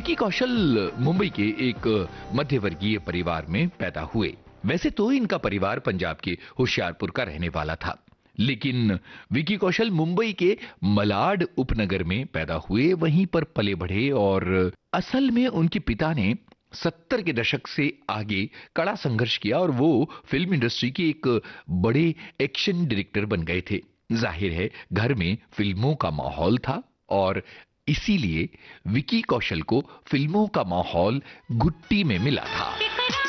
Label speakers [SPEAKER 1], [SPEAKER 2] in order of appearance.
[SPEAKER 1] विकी कौशल मुंबई के एक मध्य वर्गीय परिवार में पैदा हुए। वैसे तो इनका परिवार पंजाब के होशियारपुर का रहने वाला था, लेकिन विकी कौशल मुंबई के मलाड उपनगर में पैदा हुए, वहीं पर पले बढ़े और असल में उनके पिता ने 70 के दशक से आगे कड़ा संघर्ष किया और वो फिल्म इंडस्ट्री के एक बड़े एक्शन डायरेक्टर बन गए थे। जाहिर है घर में फिल्मों का माहौल था और इसीलिए विकी कौशल को फिल्मों का माहौल गुट्टी में मिला था।